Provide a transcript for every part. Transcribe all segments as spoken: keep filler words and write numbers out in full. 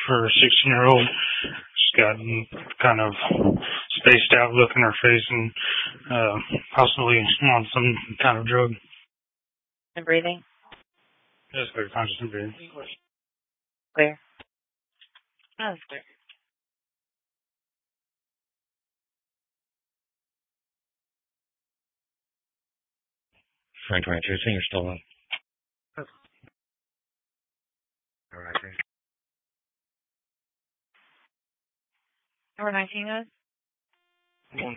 for a sixteen-year-old. She's got kind of spaced out look in her face and uh, possibly on some kind of drug. And breathing? Yes, clear, conscious and breathing. Clear. Oh, that's clear. Frank twenty-two, senior stolen. All right, thanks. Number nineteen, guys? One.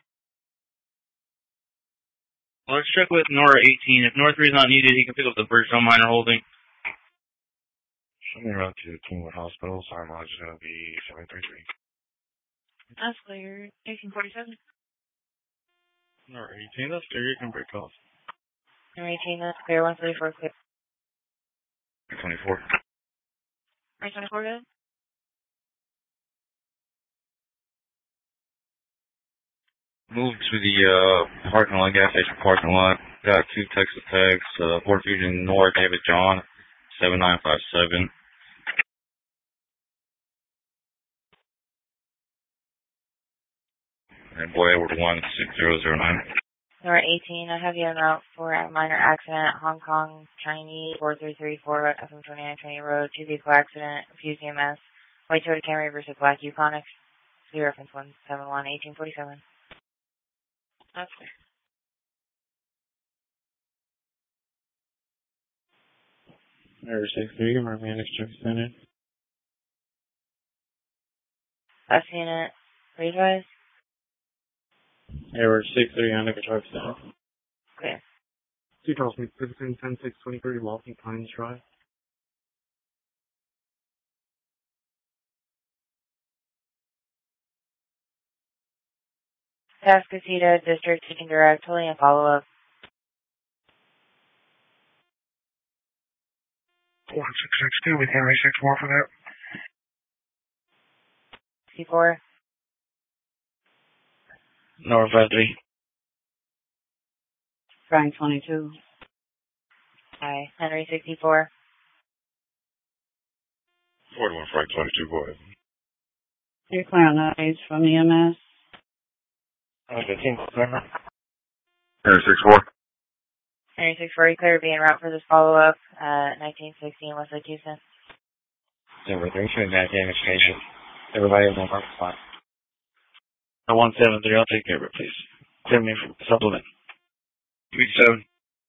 Well, let's check with Nora eighteen. If Nora three is not needed, he can pick up the Bridgestone minor holding. Show me around to Kingwood Hospital. Sorry, Lodge is going to be seven three three. That's clear. eighteen forty-seven. Nora eighteen, that's clear. You can break off. Number eighteen, that's clear. one thirty-four, clear. twenty-four. Right, twenty-four, good? Moved to the uh, parking lot, gas station parking lot. Got two Texas tags. Uh, Ford Fusion North, David John, seven nine five seven. And Boy Edward one six zero zero nine. Number eighteen, I have you en route for a minor accident, Hong Kong, Chinese, four three three four, F M twenty-nine twenty Road, two vehicle accident, Fuse E M S, White Toyota Camry versus Black Yukon, C reference one seven one, eighteen forty-seven. That's clear. Number six three, you can mark me an extra extended. Last unit, readwise. Error six three, on the control extended. Clear. Two calls me, fifteen ten six twenty-three, Walking Pines Drive. Tascasita District Seeking Direct, totally in follow-up. one six six two, we can raise six more for that. C four. Nora five three. Frank twenty-two. Hi. Henry sixty-four. forty-one Frank twenty-two, go ahead. You're clear on that page from E M S. Okay, team, Henry six four. Henry sixty-four, you clear to be en route for this follow-up, uh, nineteen sixteen Westlake Houston. Number three, shooting back in education. Everybody in the market spot. one seven three, I'll take care of it, please. Send me a supplement. three seven.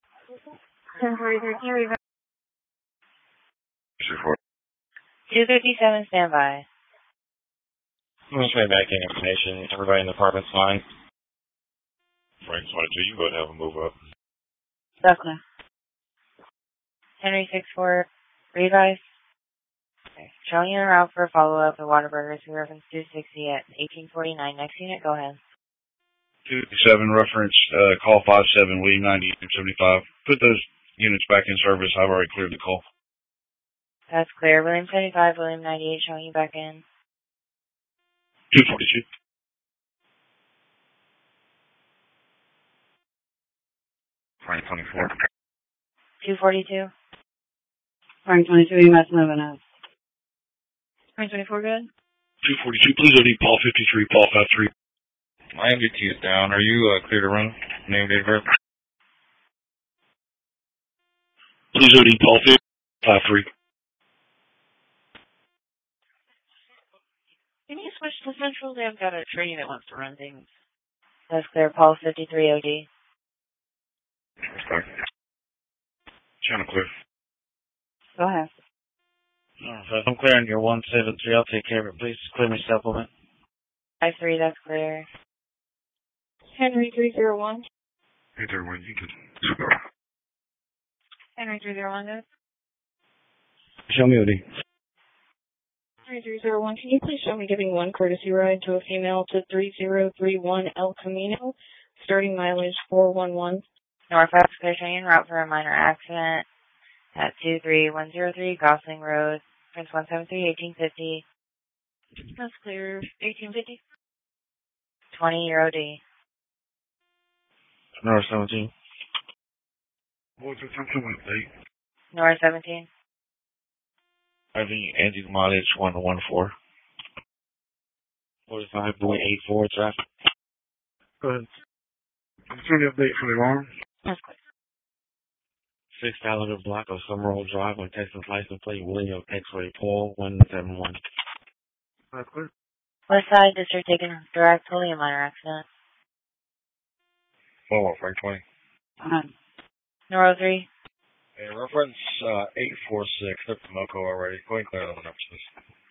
six four. two fifty-seven, standby. I'm going to try back in information. Everybody in the apartment's fine. Frank twenty-two, you go ahead and have a move up. Definitely. Henry sixty-four, revise. Okay. Showing you en route for a follow-up at Waterburgers, who reference two sixty at eighteen forty-nine. Next unit, go ahead. two seven, reference, uh, call five seven, William ninety-eight seventy-five. Put those units back in service. I've already cleared the call. That's clear. William seventy-five, William ninety-eight, showing you back in. two forty-two. Frank twenty-four. two forty-two. Frank twenty-two, E M S moving up. Frank twenty-four, good? two forty-two, please O D Paul fifty-three, Paul five three. My M D T is down. Are you uh, clear to run? Name, date of birth? Please O D Paul five three. Can you switch to Central? They've got a trainee that wants to run things. That's clear. Paul fifty-three O D. Sorry. Channel clear. Go ahead. Alright, I'm clearing your one seven three. I'll take care of it. Please clear me supplement. five three, that's clear. Henry three zero one. Hey there, when you can. Henry three zero one, good? Show me O D. Henry three zero one, can you please show me giving one courtesy ride to a female to three zero three one El Camino, starting mileage four one one. Norfolk Station en route for a minor accident at two three one zero three Gosling Road, Prince one seven three, eighteen fifty. That's clear. eighteen fifty. twenty year O D. Nora seventeen. What's the something with eight? Nora seventeen. I think Andy's mileage one to one four. forty-five point eight four traffic. Go ahead. Security update for the alarm. That's clear. Six Gallagher block of Summerall Drive on Texas license plate William X-ray Paul one seven one. That's clear. West side, district taken direct, totally a minor accident. One more, Frank twenty. Um, Neuro three. And reference uh, eight four six. That's the Moco already. Go ahead and clear that one up, please.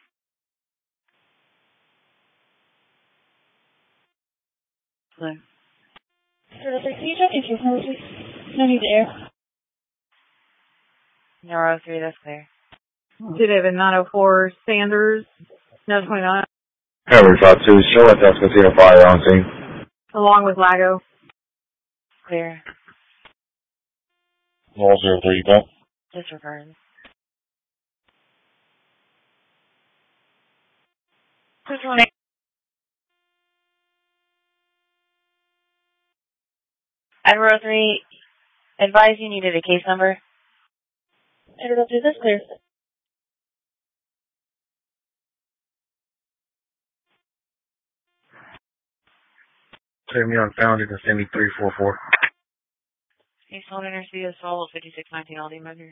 Clear. Zero six, can you check if you're home, please? No need to air. Neuro three, that's clear. two David nine oh four Sanders, no twenty-nine, Cover five two. Show at that's Casino Fire on scene. along with Lago. Clear. Wall zero three, don't. Disregard. Which one? At row three, advise you needed a case number. Edward, is this clear? Clear me on founded and send me three four four. Case hold intercede assault fifty-six nineteen Aldi Mugger.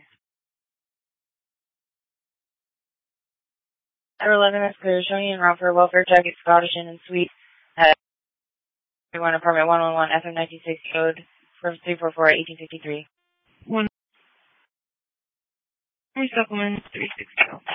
At eleven, that's clear. Showing en route for a welfare check at Scottish Inn and Suite at one apartment one one one F M ninety-six code for three four four eighteen fifty-three. One. Three supplements, three six zero.